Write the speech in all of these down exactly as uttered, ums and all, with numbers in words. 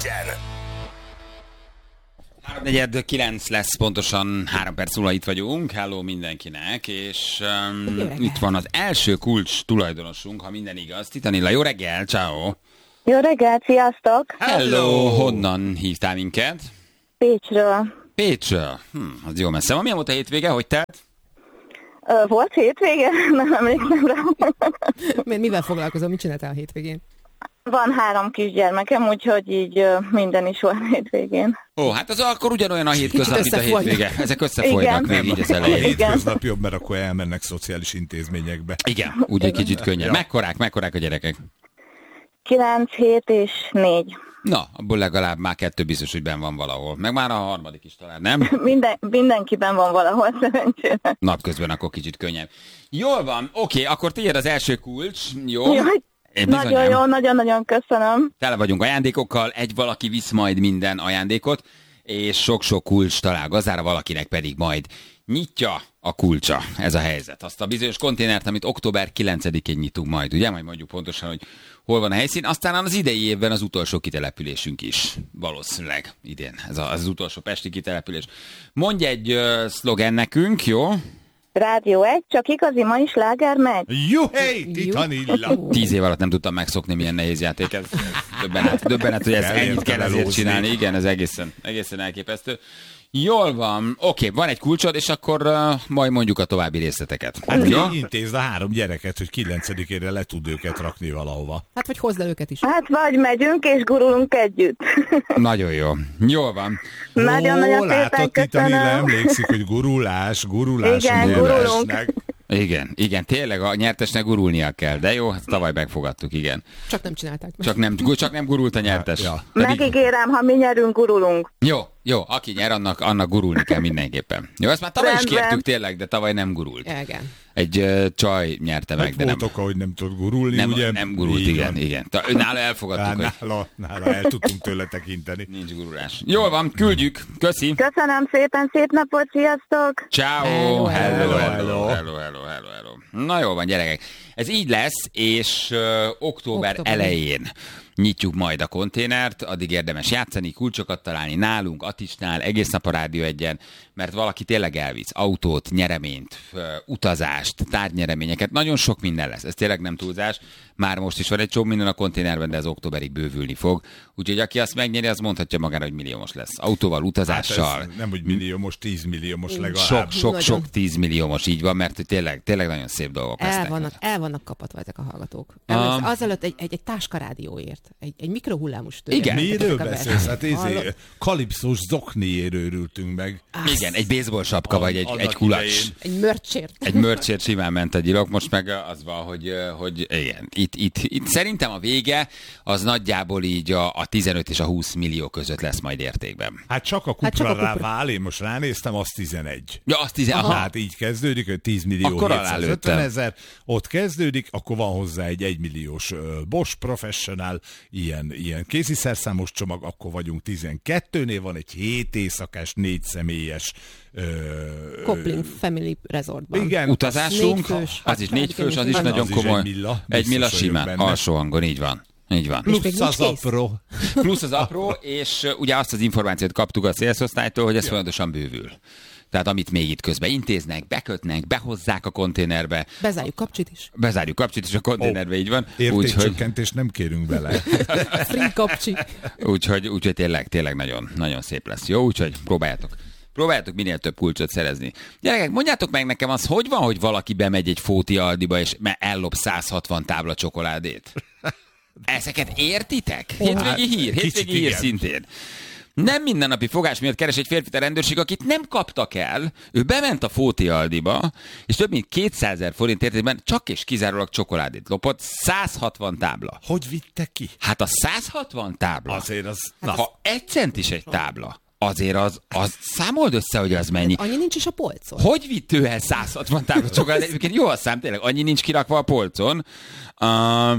legyen! háromnegyed kilenc lesz, pontosan három perc múlva itt vagyunk. Hello mindenkinek, és um, itt van az első kulcs tulajdonosunk, ha minden igaz. Titanilla, jó reggel, ciao. Jó reggelt, sziasztok! Hello! Honnan hívtál minket? Pécsről. Pécsről. Hm, az jó messze van. Milyen volt a hétvége? Hogy telt? Ö, volt hétvége? Nem emlékszem rá. Mert mivel foglalkozom? Mit csináltál a hétvégén? Van három kisgyermekem, úgyhogy így ö, minden is volt hétvégén. Ó, hát az akkor ugyanolyan a hétköznap, mint a hétvége. Ezek összefolynak még így az A elején. hétköznap jobb, mert akkor elmennek szociális intézményekbe. Igen, úgy egy kicsit könnyebb. Ja. Mekkorák, mekkorák a gyerekek? kilenc, hét és négy. Na, abból legalább már kettő biztos, hogy benn van valahol. Meg már a harmadik is talán, nem? Minden, mindenkiben van valahol szerencsére. Napközben akkor kicsit könnyebb. Jól van, oké, akkor tiéd az első kulcs, jó? Jaj, Én nagyon bizonyám. jó, nagyon-nagyon köszönöm. Tele vagyunk ajándékokkal, egy valaki visz majd minden ajándékot, és sok-sok kulcs talál gazdára, valakinek pedig majd nyitja a kulcsa. Ez a helyzet. Azt a bizonyos konténert, amit október kilencedikén nyitunk majd, ugye? Majd mondjuk pontosan, hogy hol van a helyszín. Aztán az idei évben az utolsó kitelepülésünk is. Valószínűleg idén. Ez az, az utolsó pesti kitelepülés. Mondj egy uh, szlogen nekünk, jó? Rádió egy, csak igazi ma is láger megy. Juhé, Titanilla! Tíz év alatt nem tudtam megszokni, milyen nehéz játék ez. Döbbenet, döbbenet, hogy ezt Kell ennyit kell ezért elózni. csinálni. Igen, ez egészen, egészen elképesztő. Jól van, oké, van egy kulcsod, és akkor uh, majd mondjuk a további részleteket. Hát Jó? intézd a három gyereket, hogy kilencedikére le tud őket rakni valahova. Hát, vagy hozd le őket is. Hát vagy megyünk és gurulunk együtt. Nagyon jó. Jól van. Nagyon-nagyon Ó, látod, szépen Titanilla köszönöm. emlékszik, hogy gurulás, gurulás, Igen, gurulásnak. Igen, igen, tényleg a nyertesnek gurulnia kell, de jó, hát tavaly megfogadtuk, igen. Csak nem csinálták meg. Csak nem, csak nem gurult a nyertes. Ja. Pedig, Megígérem, ha mi nyerünk, gurulunk. jó, jó, aki nyer, annak, annak gurulni kell mindenképpen. Jó, ezt már tavaly is Rendben. kértük tényleg, de tavaly nem gurult. Igen. Egy uh, csaj nyerte meg, Hát de nem. volt oka, hogy nem tud gurulni, Nem, ugye? nem gurult, Így igen, van. igen. Ta, nála elfogadtuk, Á, hogy nála, nála el tudtunk tőle tekinteni. nincs gurulás. Jól van, küldjük. Köszi. Köszönöm szépen, szép napot, sziasztok! Ciao. Hello, Hello, hello. hello, hello, hello, hello, hello. Na jó van, gyerekek. Ez így lesz, és uh, október, Október. elején nyitjuk majd a konténert, addig érdemes játszani, kulcsokat találni nálunk, Atisnál, egész nap a Rádió egyen, mert valaki tényleg elvisz autót, nyereményt, uh, utazást, tárgynyreményeket, nagyon sok minden lesz, ez tényleg nem túlzás. Már most is van egy csomó minden a konténerben, de ez októberig bővülni fog. Úgyhogy aki azt megnyeri, az mondhatja magára, hogy milliómos lesz. Autóval, utazással. Hát ez nem, hogy millió, most tíz millió, most legalább. Sok, sok, Nagyon. sok tízmilliómos így van, mert tényleg, tényleg nagyon szép dolgok El lesznek. vannak, el vannak kapatva ezek a hallgatók. Um, Azelőtt egy, egy, egy táskarádióért, egy, egy mikrohullámos tőle. Igen. Miről Ezek a beszélsz? Hát versenyek. izé, Hallod? kalipszós zokniért örültünk meg. Igen, egy baseball sapka, vagy egy, Annak egy kulacs. idején. Egy mörcsért. Egy mörcsért simán ment a gyilok, most meg az van, hogy, hogy igen, itt, itt, itt szerintem a vége az nagyjából így a, a tizenöt és a húsz millió között lesz majd értékben. Hát csak a kupra, Hát csak a rá kupra. vál, én most ránéztem, az tizenegy. Ja, azt tizen... Aha. Hát így kezdődik, hogy tíz millió Akkor hétszázötven alálőttem. ezer, ott kezdődik, akkor van hozzá egy egymilliós uh, Bosch Professional, ilyen, ilyen kéziszerszámos csomag, akkor vagyunk tizenkettőnél, van egy hét éjszakás, négy személyes uh, Coupling Family Resortban. igen, Utazásunk, Négyfős. az is négyfős, az is Az nagyon is komoly. egy milla, egy milla biztos vagyok simán, benne. alsó hangon, így van. Így van. még plusz nincs az kész? apró. Plusz az apró, és uh, ugye azt az információt kaptuk a szélszosztálytól, hogy ez folyamatosan bővül. Tehát amit még itt közben intéznek, bekötnek, behozzák a konténerbe, Bezárjuk kapcsit is. bezárjuk kapcsit, és a konténerbe így van. Úgyhogy, Értékcsökkentést nem kérünk bele. Free kapcsi. úgyhogy, úgyhogy tényleg, tényleg nagyon, nagyon szép lesz. Jó, úgyhogy próbáljátok. Próbáljátok minél több kulcsot szerezni. Gyerekek, mondjátok meg nekem az, hogy van, hogy valaki bemegy egy Fóti Aldiba, és ellop száz hatvan tábla csokoládét? Ezeket értitek? Hétvégi hír, kicsit hétvégi hír igen. szintén. Nem mindennapi fogás miatt keres egy férfit a rendőrség, akit nem kaptak el. Ő bement a Fóti Aldiba, és több mint kétszázezer forint értékben csak és kizárólag csokoládét lopott. száz hatvan tábla. Hogy vitte ki? Hát a száz hatvan tábla, Azért az... na, ha egy centis egy tábla, azért az, az számold össze, hogy az mennyi. Annyi nincs is a polcon. Hogy vitt ő el száz hatvan tábla csokoládét? Egyébként jó a szám, tényleg, annyi nincs kirakva a polcon. Uh,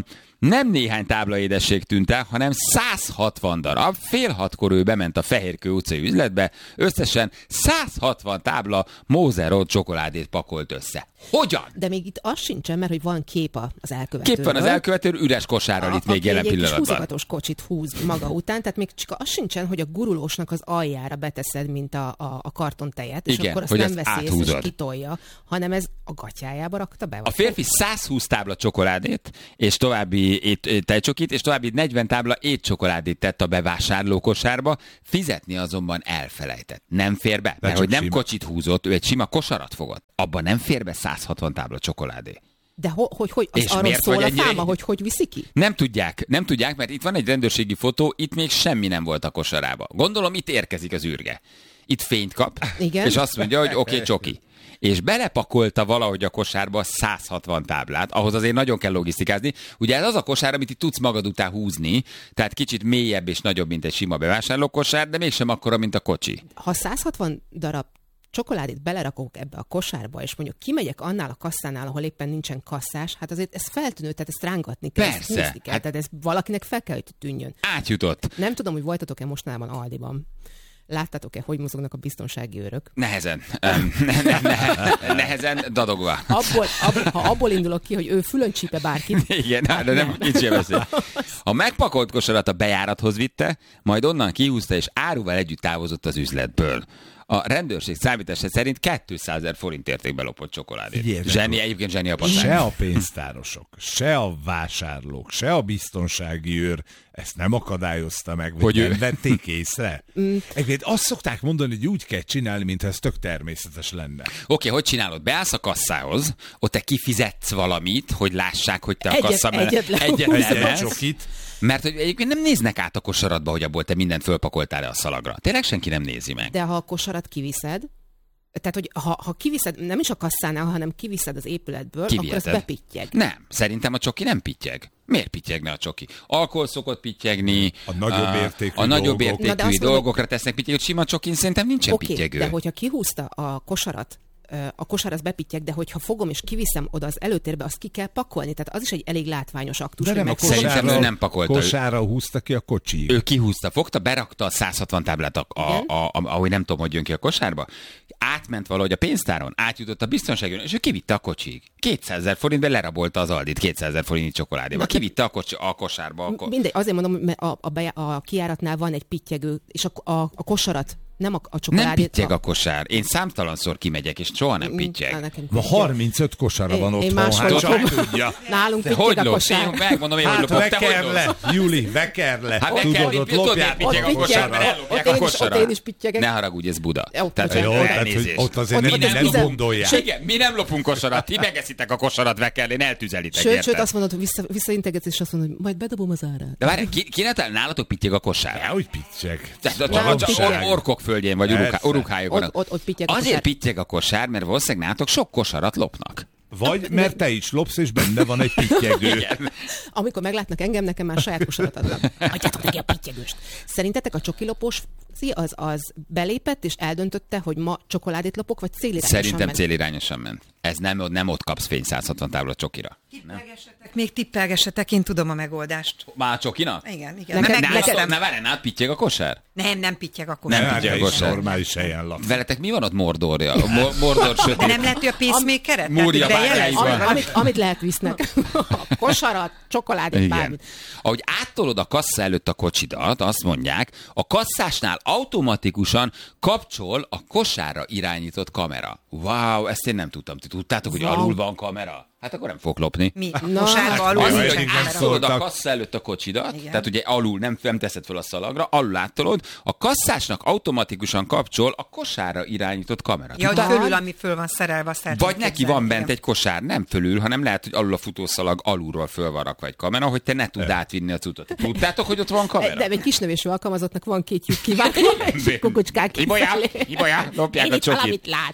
Nem néhány tábla édesség tűnt el, hanem száz hatvan darab. Fél hatkor ő bement a Fehérkő utcai üzletbe, összesen száz hatvan tábla Moser Road csokoládét pakolt össze. Hogyan? De még itt az sincsen, mert hogy van kép az elkövetőről. Kép van az elkövetőről, üres kosárral itt még jelen pillanatban. Aki egy húzogatos kocsit húz maga után, tehát még csak az sincsen, hogy a gurulósnak az aljára beteszed, mint a, a, a kartontejet, és igen, akkor azt hogy nem azt veszi észre, és áthúzod. kitolja, hanem ez a gatyájába rakta be. A férfi száz húsz tábla csokoládét, és további ét, tejcsokit, és további negyven tábla étcsokoládét tett a bevásárló kosárba, fizetni azonban elfelejtett. Nem fér be, mert hogy nem sima. kocsit húzott, ő egy sima kosarat fogott. Abban nem fér be száz hatvan tábla csokoládé. De ho, hogy, hogy az És arról miért szól vagy a ennyire- fáma, hogy hogy viszi ki? Nem tudják, nem tudják, mert itt van egy rendőrségi fotó, itt még semmi nem volt a kosarába. Gondolom, itt érkezik az űrge. Itt fényt kap, Igen. és azt mondja, hogy oké, okay, csoki. És belepakolta valahogy a kosárba száz hatvan táblát, ahhoz azért nagyon kell logisztikázni. Ugye ez az a kosár, amit itt tudsz magad után húzni, tehát kicsit mélyebb és nagyobb, mint egy sima bevásárlókosár, de mégsem akkora, mint a kocsi. Ha száz hatvan darab csokoládét belerakok ebbe a kosárba, és mondjuk kimegyek annál a kasszánál, ahol éppen nincsen kasszás, hát azért ez feltűnő, tehát ezt rángatni kell, ezt Persze. húzni kell, Hát- tehát ez valakinek fel kell, hogy tűnjön. Átjutott. Nem tudom, hogy voltatok-e mostanában Aldiban. Láttátok-e, hogy mozognak a biztonsági őrök? Nehezen. Öm, ne, ne, ne, nehezen dadogva. Abból, abból, ha abból indulok ki, hogy ő fülön csípe bárkit, Igen, hát de nem, nincs ilyen veszély. A megpakolt kosarat a bejárathoz vitte, majd onnan kihúzta és áruval együtt távozott az üzletből. A rendőrség számítása szerint kétszázezer forint értékben lopott csokoládét. Figyelj, Zseni, egyébként zseni a Se patán. a pénztárosok, se a vásárlók, se a biztonsági őr ezt nem akadályozta meg, vagy Hogy nem ő- vették észre. Egyébként azt szokták mondani, hogy úgy kell csinálni, mintha ez tök természetes lenne. Oké, hogy csinálod? Beállsz a kasszához, ott te kifizetsz valamit, hogy lássák, hogy te a Egyet- kassa mellett egyet lehúzol. egyet Egy lemetsz. csokit. Mert hogy egyébként nem néznek át a kosaratba, hogy abból te mindent fölpakoltál-e a szalagra. Tényleg senki nem nézi meg. de ha a kosarat kiviszed, tehát, hogy ha, ha kiviszed, nem is a kasszánál, hanem kiviszed az épületből, akkor Kiviheted. az bepittyeg. Nem, szerintem a csoki nem pittyeg. Miért pittyegne a csoki? Alkohol szokott pittyegni. A nagyobb értékű A nagyobb dolgok. Na, de értékű azt mondod- dolgokra tesznek pittyeg, hogy sima csokin szerintem nincsen Oké, pittyegő. de hogyha kihúzta a kosarat, ö, a kosár az bepittyeg, de hogyha fogom és kiviszem oda az előtérbe, azt ki kell pakolni. Tehát az is egy elég látványos aktus. De hogy nem a megfogom. Szerintem kosárra, ő nem pakolta. kosárra húzta ki a kocsi. Ő kihúzta, fogta, berakta a száz hatvan táblát, a, a, Igen. a, a, ahogy nem tudom, hogy jön ki a kosárba, átment valahogy a pénztáron, átjutott a biztonságon, és ő kivitte a kocsig. kétszázezer forintbe lerabolta az Aldit kétszázezer forintnyi csokoládéba. Kivitte a, kocsi, a kosárba. A ko- Mindegy, azért mondom, mert a, a, beja, a kijáratnál van egy pittyegő, és a, a, a kosarat, nem a, a nem csokoládét. pittyeg a kosár. Én számtalanszor kimegyek, és soha nem Á, pittyeg. nekem Ma pittyeg. harmincöt kosara van Én- én otthon, máshol hát lakom. csak tudja. Nálunk Te pittyeg hogy a lopsz? kosár. Én megmondom én, hogy Hát lopok. Te hogy veker lopsz? le, Juli, veker le. Hát Tudod, veker, ott tudod, miért lopjátok pittyeg a a kosár, kosárra. mert ellopják Ott a én is- kosara. ott én is pittyegek. Ne haragudj, ez Buda. Jó, Tehát, bocsánat. Jó, hogy tehát, hogy elnézést. ott azért Ott nem, mi nem Tizen- gondolják. Igen, mi nem lopunk kosarat, ti megeszitek a kosarat vekerlén, eltüzelitek, Sőt, érted? sőt, azt mondod, hogy vissza, visszaintegetsz, és azt mondod, hogy majd bedobom az árát. De várj, ki, ki ne talál, nálatok pittyeg a kosár? Ja, hogy pittyeg. Tehát a- Nálunk csak pittyeg. or- orkok földjén, vagy Persze. urukhá- urukhályon Ott, vannak. ott, ott pittyeg a Azért kosár. pittyeg a kosár, mert valószínűleg nálatok sok kosarat lopnak. Vagy mert te is lopsz, és benne van egy pittyegő. Igen. Amikor meglátnak engem, nekem már saját kosarat adnak. Adjátok neki a pittyegőst. Szerintetek a csokilopós az, az belépett, és eldöntötte, hogy ma csokoládét lopok, vagy célirányosan Szerintem ment? célirányosan ment. Ez nem, nem ott kapsz fény száz hatvan tábla csokira. Tippelgessetek, még tippelgessetek, én tudom a megoldást. Már a csokina? Igen, igen. Neked- Mert neked- megnéztem. Ne várj, nálad pittyeg a kosár? Nem, nem pittyeg akkor. Nem Hát, pittyeg te a is kosár. normális helyen laksz. Veletek mi van ott Mordorja? Mo- Mordor De sötét. nem lehet, hogy a pacemaker-et? Múria Tehát, hogy bárányban. bejelez? Amit, amit, amit lehet visznek. A kosarat, csokoládét, Igen. bármit. Ahogy áttolod a kassa előtt a kocsidat, azt mondják, a kasszásnál automatikusan kapcsol a kosárra irányított kamera. Wow, ezt én nem tudtam. Ti tudtátok, hogy Wow. alul van kamera? Hát akkor nem fog lopni. Mi? Na, Kosárba hát alul? Azért, Jó, hogy eddig nem áttolod a szóltak. kassa előtt a kocsidat, Igen. tehát ugye alul nem, nem teszed fel a szalagra, alul áttolod, a kasszásnak automatikusan kapcsol a kosárra irányított kamera. Ja, hogy Tudtad? fölül, ami föl van szerelve, azt el Vagy tudom neki képzelni, van bent igen. egy kosár, nem fölül, hanem lehet, hogy alul a futószalag alulról föl van rakva egy kamera, hogy te ne tudd átvinni a cuccot. Tudtátok, hogy ott van kamera? De egy kisnövésű alkalmazottnak van két lyuk kivágva, és kukucskák Ibolyá, kifelé. Ibolyá, lopják Én a itt csokit. valamit látok.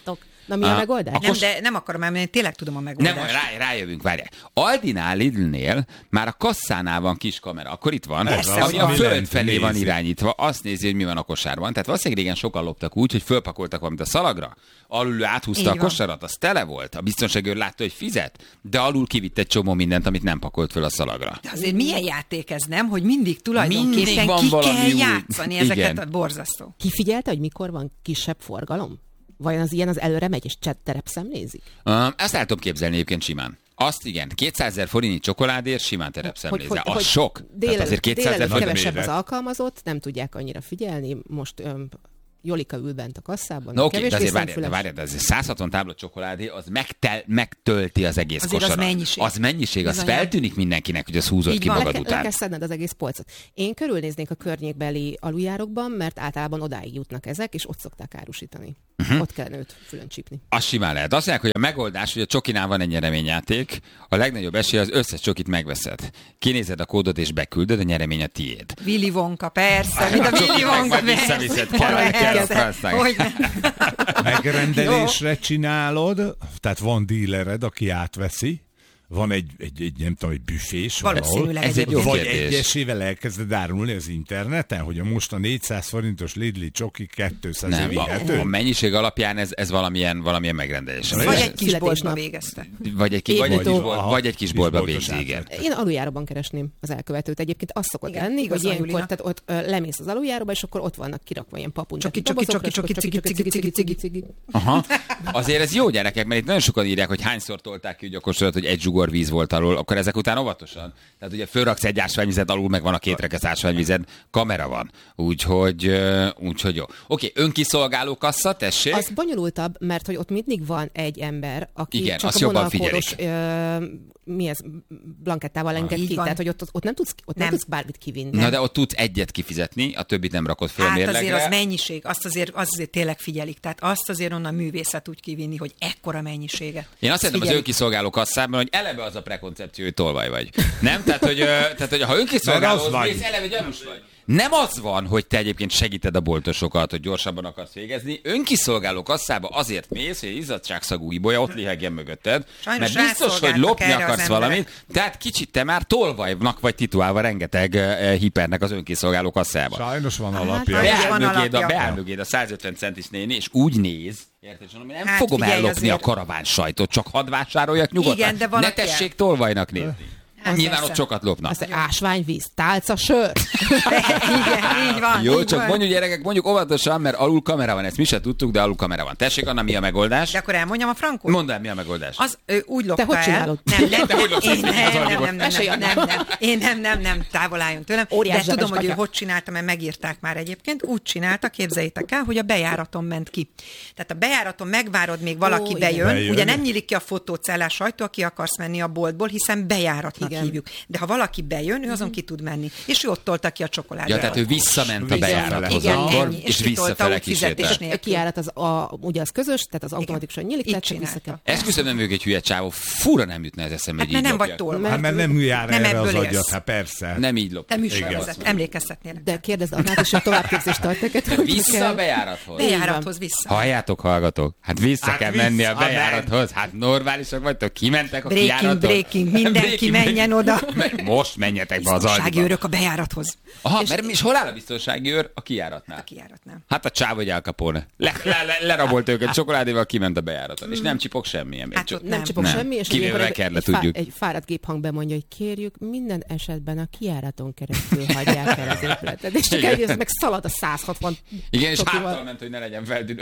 Na mi a megoldás? Nem, de nem akarom elmenni, tényleg tudom a megoldást. Nem, rá, rájövünk, várják. Aldinál, Lidlnél már a kasszánál van kis kamera, akkor itt van, Ez ami az, a ami föld lent felé van nézi. irányítva, azt nézi, hogy mi van a kosárban. Tehát valószínűleg régen sokan loptak úgy, hogy fölpakoltak valamit a szalagra, alul áthúzta Így a van. kosarat, az tele volt, a biztonságőr látta, hogy fizet, de alul kivitt egy csomó mindent, amit nem pakolt föl a szalagra. De azért milyen játék ez, nem? Hogy mindig tulajdonképpen Mindig van ki valami kell új. játszani Igen. ezeket a borzasztó. Kifigyelte, hogy mikor van kisebb forgalom? Vajon az ilyen az előre megy, és csetterep szemlézik? Um, ezt el tudom képzelni egyébként simán. Azt igen, kétszázezer forintnyi csokoládért simán terepszemlézzel. Az sok. Tehát azért kétszázezer délelőtt forint. kevesebb méret. az alkalmazott, nem tudják annyira figyelni. Most öm, Jolika ül bent a kasszában. Na oké, de kevésbé azért várjál, de szemfüles. várjál, de azért száz hatvan tábla csokoládé, az megtel, megtölti az egész Azért az kosarat. mennyiség. Az mennyiség, az Bizonyám. feltűnik mindenkinek, hogy az húzott Így ki van. magad Le, ke- le után. kell szedned az egész polcot. Én körülnéznék a környékbeli aluljárokban, mert általában odáig jutnak ezek, és ott szokták árusítani. Uh-huh. Ott kellene őt fülön csípni. Az simán lehet. Azt mondják, hogy a megoldás, hogy a csokinál van egy nyereményjáték, a legnagyobb esély az összes csokit megveszed. Kinézed a kódot és beküldöd, a nyeremény a tiéd. Willy Wonka, persze, mint a Willy Wonka, Majd visszaviszed, kell, kell, kell, persze. kell. Hogy nem. Megrendelésre csinálod, tehát van dílered, aki átveszi, van egy, egy, egy nem tudom, egy büfés valahol. Valószínűleg Ez egy egyébként. jó Vagy kérdés. egyesével elkezded árulni az interneten, hogy a most a négyszáz forintos Lidli csoki kétszáz Nem, a, vihető? a mennyiség alapján ez, ez valamilyen, valamilyen megrendelés. Vagy egy kis boltba Születésnap. végezte. Vagy egy, ki, vagy egy, kis, Évfutó. bolt, Aha, vagy egy kis boltba kisboltos végzi, igen. átvet. Én aluljáróban keresném az elkövetőt. Egyébként az szokott Igen, lenni, igaz hogy van ilyenkor, Julinak. tehát ott ö, lemész az aluljáróba, és akkor ott vannak kirakva ilyen papun. Csoki, csoki, csoki, csoki, cigi, cigi, cigi, cigi, cigi. Aha. Azért ez jó gyerekek, mert itt nagyon sokan írják, hogy hányszor tolták ki, hogy a kosarat, hogy egy zsugor víz volt alól, akkor ezek után óvatosan. Tehát ugye fölraksz egy ásványvizet, alul meg van a két rekesz ásványvized, kamera van. Úgyhogy, ö, úgyhogy jó. Oké, önkiszolgáló kassa, tessék. Az bonyolultabb, mert hogy ott mindig van egy ember, aki Igen, csak azt a jobban vonalkódos, ö, mi ez, blankettával enged Így ki, van. tehát hogy ott, ott nem tudsz, ott nem. Nem. tudsz bármit kivinni. Na de ott tudsz egyet kifizetni, a többit nem rakod föl a Hát mérlegre. azért az mennyiség, azt azért, azt azért tényleg figyelik. Tehát azt azért onnan művészet úgy kivinni, hogy ekkora mennyiséget. Én azt szerintem az Figyelj. önkiszolgáló kasszában, hogy eleve az a prekoncepció, hogy tolvaj vagy. Nem? Tehát, hogy, ö, tehát, hogy ha önkiszolgáló, Mert az vagy. mész, eleve gyanús vagy. Nem az van, hogy te egyébként segíted a boltosokat, hogy gyorsabban akarsz végezni. Önkiszolgáló kasszába azért mész, hogy izzadságszagú ibolya ott lihegjen mögötted. Sajnos mert biztos, hogy rászolgáltak lopni erre az akarsz emberek. valamit, tehát kicsit te már tolvajnak vagy titulálva rengeteg uh, hipernek az önkiszolgáló kasszába. Sajnos van Hát, alapja. sajnos van Beáll mögéd a, alapja. beáll mögéd a száz ötven centis néni, és úgy néz, érted, Zsonom, nem Hát fogom figyelj, ellopni azért- a karaván sajtot, csak hadd vásároljak nyugodtan. Igen, de van, ne aki el- tessék tolvajnak nézni. Hát Nyilván persze. ott sokat lopnak. Az ásványvíz, tálca, sör. Igen, így van. Jó, így csak van. mondjuk gyerekek, mondjuk óvatosan, mert alul kamera van, ezt mi se tudtuk, de alul kamera van. Tessék, Anna, mi a megoldás? De akkor elmondjam a frankot? Mondd el, mi a megoldás. Az ő úgy lopta hogy el. csinálod? Nem, nem, Te hogy lopsz én egy nem, az nem, algyúból? nem, nem, Mesélj, nem, nem, nem, én nem, nem, nem, távol álljon tőlem. Óriás De tudom, zsebes hogy ő kagya. hogy csinálta, mert megírták már egyébként. Úgy csinálta, képzeljétek el, hogy a bejáraton ment ki. Tehát a bejáraton megvárod, még valaki Ó, igen. bejön. Bejön. Ugye nem nyílik ki a fotócellás ajtó, aki akarsz menni a boltból, hiszen bejáratnak Igen. hívjuk. De ha valaki bejön, ő azon ki tud menni. És ő ott tolta ki a csokoládét. Ja, tehát ő visszament a bejárathoz Igen, akkor, ennyi, és és kitolta visszafele úgy fizetés kísérte. nélkül. A kijárat az a, ugye az közös, tehát az automatikusan nyílik, Így tehát csak vissza csinálta. kell. Esküszöm, nem ők egy hülye csávó, fura nem jutna ez eszembe, Hát hogy mert így nem vagy lopják. tolva. Hát mert nem jár Nem erre az ebből élsz. agyat, hát persze. Nem így lop. Te Igen. műsorvezető, emlékeztetnél. De kérdezd Annát is, hogy továbbképzést tart neked, hogy Vissza a bejárathoz. Bejárathoz vissza. Halljátok, hallgatok. Hát vissza Hát kell vissza, menni a nem. bejárathoz. Hát normálisak vagytok, kimentek a Breaking, kijáraton. breaking, mindenki Breaking, menjen oda. breaking. Most menjetek be az Biztonsági algyúba. őrök a bejárathoz. Aha, mert és hol áll a biztonsági őr? A kijáratnál. A kijáratnál. Hát a csáv vagy Al Capone. Le, le, le, lerabolt őket csokoládéval, kiment a bejáraton. És nem csipog semmilyen. Hát Csak- ott Nem Nem. csipog Nem. semmi, és Kivéve ilyenkor kell, egy, de egy, fá, tudjuk. egy fáradt géphang bemondja, hogy kérjük, minden esetben a kijáraton keresztül hagyják el az épületet. És csak Igen. egy, ez meg szalad a száz hatvan Igen, és csokival. háttal ment, hogy ne legyen feldülő.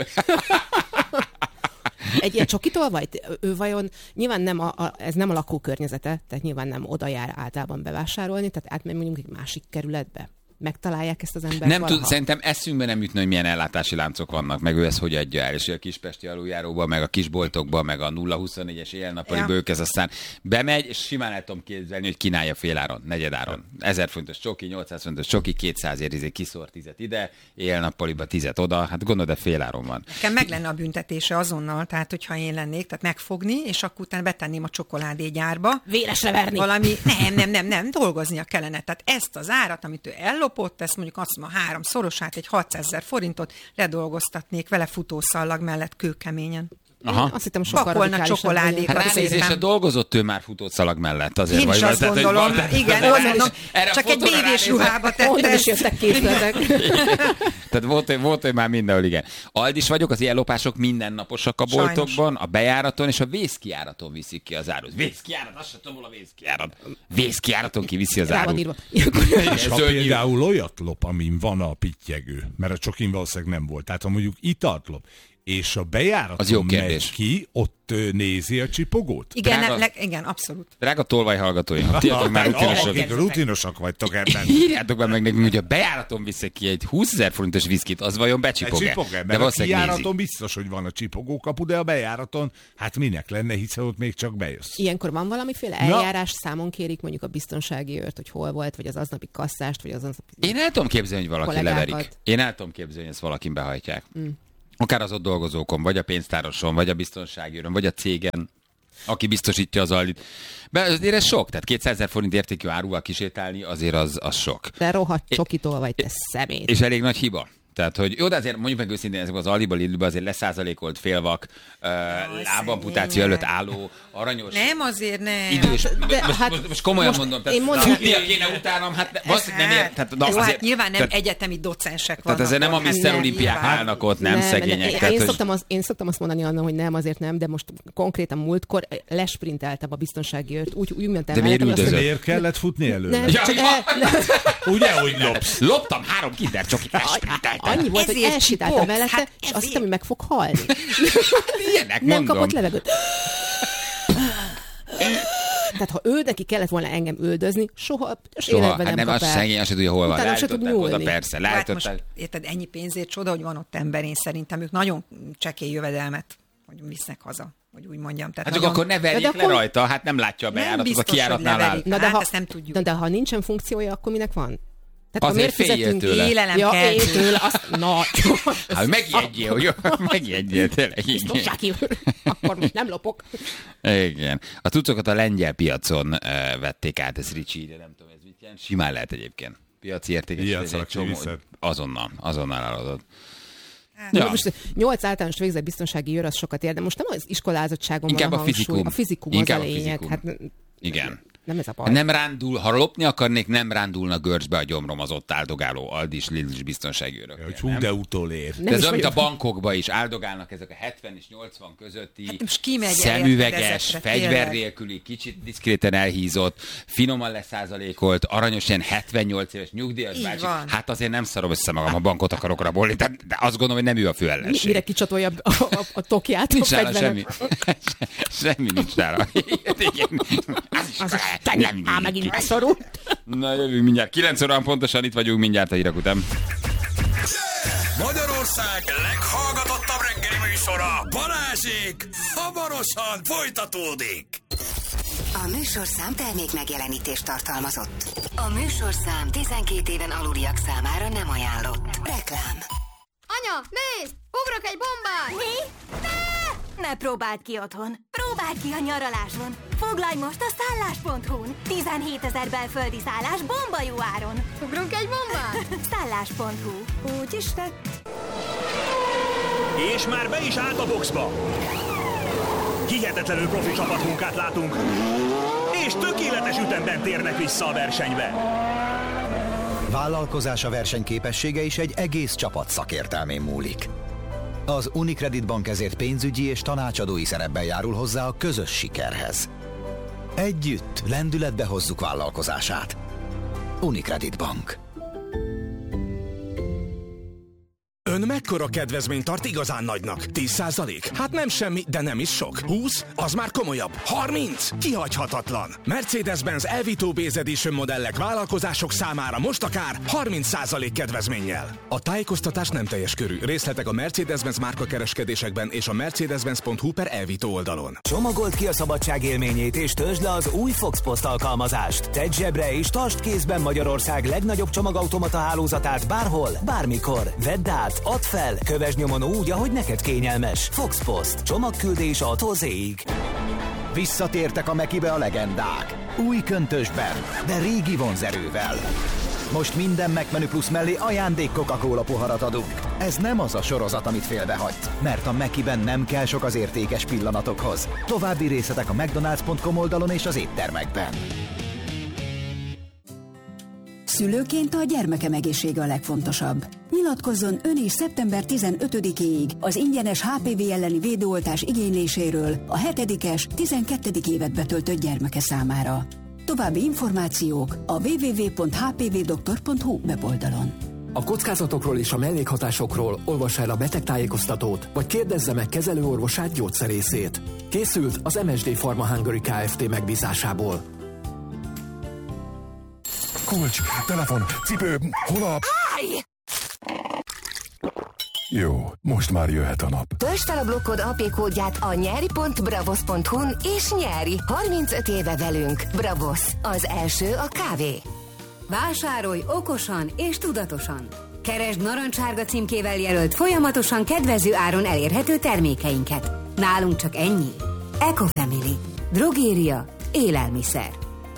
Egy ilyen csokitól vagy? Ő vajon, nyilván nem a, a, ez nem a lakókörnyezete, tehát nyilván nem oda jár általában bevásárolni, tehát átmegy mondjuk egy másik kerületbe. Megtalálják ezt az embert Nem valaha? tud, szerintem eszünkbe nem jutna, hogy milyen ellátási láncok vannak, meg ő ezt hogy adja el, és hogy a kispesti aluljáróban, meg a kisboltokban, meg a nulla huszonnégyes éjjel-nappali Ja. bők, ez aztán bemegy, és simán el tudom képzelni, hogy kínálja féláron, negyedáron. ezer fontos csoki, nyolcszáz fontos csoki, kétszázért izé kiszór tízet ide, éjjel-nappaliba tízet oda, hát gondolod, de féláron van. Nekem meg lenne a büntetése azonnal, tehát hogyha én lennék, tehát megfogni, és akkor utána betenném a csokoládégyárba. Véresre verni. Valami, nem, nem, nem, nem, dolgoznia kellene. Tehát ezt az árat, amit ő ellopott, ezt mondjuk azt mondom, a három szorosát, egy hatszázezer forintot ledolgoztatnék vele futószallag mellett kőkeményen. Aha. Azt hittem sokkal Pakolnak csokoládékat. Hát ránézésre dolgozott ő már futószalag mellett azért. Én is azt tehát, gondolom, van, igen, de- gondolom, erre a csak egy fotóra bévés ránézve- ruhába tette Onnan is ezt. jöttek készletek. Tehát volt, volt, hogy már mindenhol, igen. Aldis vagyok, az ilyen lopások mindennaposak a Sajnos. boltokban, a bejáraton és a vészkijáraton viszik ki az árut. Vészkijárat, azt sem tudom, hol a vészkijárat. Vészkijáraton kiviszi az Rá van árut. írva. És ha Zöld például olyat lop, amin van a pittyegő, mert a csokin valószínűleg nem volt, tehát ha mondjuk italt lop, és a Az jó bejáraton kérdés. megy ki, ott ö, nézi a csipogót? Igen, Drága- le, igen, abszolút. Drága tolvajhallgatóink, tudjátok már rutinosak. Akik rutinosak vagytok ebben. Írjátok be meg nekünk, hogy a bejáraton viszik ki egy húszezer forintos viszkit, az vajon becsipog-e? Csipog-e? De Mert a valószínűleg nézik. kijáraton biztos, hogy van a csipogókapu, de a bejáraton, hát minek lenne, hiszen ott még csak bejössz. Ilyenkor van valamiféle eljárás, számon kérik mondjuk a biztonsági őrt, hogy hol volt, vagy az aznapi kasszást, vagy az aznapi... Én el tudom képzelni, hogy valaki kollégákat. leverik. Én el tudom képzelni, hogy ezt valakin behajtják. Mm. Akár az ott dolgozókon, vagy a pénztároson, vagy a biztonságőrön, vagy a cégen, aki biztosítja az Aldit. De azért ez sok, tehát kétszázezer forint értékű áruval kisétálni, azért az, az sok. De rohadt csokitól vagy, te szemét. És elég nagy hiba. Tehát, hogy jó, de azért mondjuk meg őszintén, ezek az Aldiba, Lidlbe azért leszázalékolt félvak, uh, lábamputáció előtt álló, aranyos, Nem, azért nem. idős. Hát, de most, hát most, most komolyan most mondom, én tehát mondom- tudnia kéne utánam, hát valószínűleg nem ér, tehát, na, Jó, hát azért, nyilván nem tehát, egyetemi docensek vannak. tehát azért nem a ott, hát miszter nem, olimpiák nyilván. állnak ott, nem, Nem, szegények. Én, tehát, én, hogy- szoktam az, én szoktam azt mondani annak, hogy nem, azért nem, de most konkrétan múltkor lesprinteltem a biztonsági őrt, úgy, úgy mentem De miért mellettem, azt üldözöl? Miért kellett futni előle? Nem, Ja, csak ja. el, nem, Ugye, hogy lopsz? Loptam három kinder csokit, esprinteltem. annyi volt, hogy Ezért elsétáltam csipogsz, mellette, hát és azt ezért. hittem, hogy meg fog halni. Ilyenek Nem mondom. kapott levegőt. Tehát ha ő neki kellett volna engem üldözni, soha, Soha, életben hát nem nem, kap az el. szegény, azt se tudja, hol van. Utána se tud Leállították oda, nyúlni. persze, Hát leállították. most, érted, ennyi pénzért csoda, hogy van ott ember, én szerintem ők nagyon csekély jövedelmet, hogy visznek haza, hogy úgy mondjam. Tehát Hát csak nagyon... akkor ne verjék De le akkor- rajta, hát nem látja a Nem bejáratot, a biztos, hogy kijáratnál áll. leverik. Na de, Hát ha, ezt nem tudjuk. Na de ha nincsen funkciója, akkor minek van? Tehát Azért ha miért féljél fizetünk tőle. Élelem Ja, kell. én tőle, azt, na, Hát megjegyél, hogy megjegyél, tényleg. Igen. biztonsági őr, akkor most nem lopok. Igen. A cuccokat a lengyel piacon uh, vették át, ez Ricsi, de nem tudom, ez mit jelent. Simán lehet egyébként. Piaci értékesítés Piacra egy csomó. kiviszed. Azonnal, azonnal eladod. Ja. Ja. Most nyolc általános végzett biztonsági őr, az sokat ér, de most nem az iskolázottságon Inkább van a a hangsúly. fizikum. A fizikum Inkább az a a lényeg. fizikum. Hát Igen. nem ez a baj. Nem rándul, ha lopni akarnék, nem rándulna görcsbe a gyomrom az ott áldogáló Aldis, Lidl biztonsági őrök. Hogy hú, de utolér. De ez is olyan, mint a vagyok. bankokba is áldogálnak ezek a hetven és nyolcvan közötti Hát most ki megy el szemüveges, ezekre, fegyver tényleg? nélküli, kicsit diszkréten elhízott, finoman leszázalékolt, aranyos ilyen hetvennyolc éves nyugdíjas Így bácsi. van. Hát azért nem szarom össze magam, a bankot akarok rabolni, de, de azt gondolom, hogy nem ő a fő Mi, ellenség. mire kicsatolja a, a, a tokját Nincs a nála fegyvernek? semmi. Semmi nincs nála. Igen. Az is Az nem tenyém, á, nyílik megint ki. beszorult. Na jövünk mindjárt. kilenc órán pontosan itt vagyunk mindjárt a hírek után. Magyarország leghallgatottabb reggeli műsora, Balázsék, hamarosan folytatódik. A műsorszám termék megjelenítést tartalmazott. A műsorszám tizenkét éven aluliak számára nem ajánlott. Reklám. Anya, nézd! Ugrok egy bombát! Mi? Ne! Ne próbáld ki otthon. Próbáld ki a nyaraláson. Foglalj most a szállás pont hu-n. tizenhétezer belföldi szállás bomba jó áron. Ugrunk egy bombát? szállás pont hu. Úgy is tett. És már be is állt a boxba. Hihetetlenül profi csapatmunkát látunk, és tökéletes ütemben térnek vissza a versenybe. Vállalkozása versenyképessége is egy egész csapat szakértelmén múlik. Az Unicredit Bank ezért pénzügyi és tanácsadói szerepben járul hozzá a közös sikerhez. Együtt lendületbe hozzuk vállalkozását. Unicredit Bank. Ön mekkora kedvezményt tart igazán nagynak? tíz százalék? Hát nem semmi, de nem is sok. húsz? Az már komolyabb. harminc? Kihagyhatatlan. Mercedes-Benz Elvito Base Edition modellek vállalkozások számára most akár harminc százalék kedvezménnyel. A tájékoztatás nem teljes körű. Részletek a Mercedes-Benz márkakereskedésekben és a mercedes-benz pont hu per Elvito oldalon. Csomagold ki a szabadság élményét és töltsd le az új Fox Post alkalmazást. Tedd zsebre és tartsd kézben Magyarország legnagyobb csomagautomata hálózatát bárhol, bármikor. Vedd át, add fel, kövesd nyomon úgy, ahogy neked kényelmes. Fox Post. Csomagküldés A-tól Z-ig. Visszatértek a Mekibe a legendák. Új köntösben, de régi vonzerővel. Most minden McMenü Plus mellé ajándék Coca-Cola poharat adunk. Ez nem az a sorozat, amit félbehagyt, mert a Mekiben nem kell sok az értékes pillanatokhoz. További részletek a mcdonalds pont com oldalon és az éttermekben. Szülőként a gyermekem egészsége a legfontosabb. Nyilatkozzon ön is szeptember tizenötödikéig az ingyenes há pé vé elleni védőoltás igényléséről a hetedikes, tizenkettedik évet betöltött gyermeke számára. További információk a double-u double-u double-u pont h p v doktor pont h u weboldalon. A kockázatokról és a mellékhatásokról olvassa el a betegtájékoztatót, vagy kérdezze meg kezelőorvosát, gyógyszerészét. Készült az em es dé Pharma Hungary Kft. Megbízásából. Kulcs, telefon, cipő, hol a... Állj! Jó, most már jöhet a nap. Töltsd fel a blokkod á pé kódját a nyeri pont bravos pont hu-n és nyeri harmincöt éve velünk. Bravos, az első a kávé. Vásárolj okosan és tudatosan. Keresd narancssárga címkével jelölt, folyamatosan kedvező áron elérhető termékeinket. Nálunk csak ennyi. Ecofamily. Drogéria. Élelmiszer.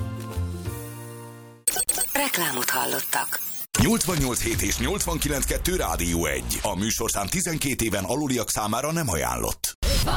Reklámot hallottak. nyolcvannyolc hét és nyolcvankilenc kettő Rádió egy. A műsorszám tizenkét éven aluliak számára nem ajánlott.